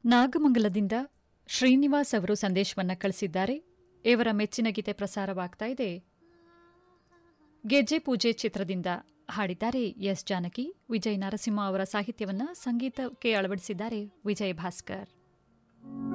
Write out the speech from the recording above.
ನಾಗಮಂಗಲದಿಂದ ಶ್ರೀನಿವಾಸ್ ಅವರು ಸಂದೇಶವನ್ನ ಕಳಿಸಿದ್ದಾರೆ. ಇವರ ಮೆಚ್ಚಿನ ಗೀತೆ ಪ್ರಸಾರವಾಗ್ತಾ ಇದೆ. ಗೆಜ್ಜೆ ಪೂಜೆ ಚಿತ್ರದಿಂದ ಹಾಡಿದ್ದಾರೆ ಎಸ್ ಜಾನಕಿ. ವಿಜಯ್ ನರಸಿಂಹ ಅವರ ಸಾಹಿತ್ಯವನ್ನ ಸಂಗೀತಕ್ಕೆ ಅಳವಡಿಸಿದ್ದಾರೆ ವಿಜಯ್ ಭಾಸ್ಕರ್.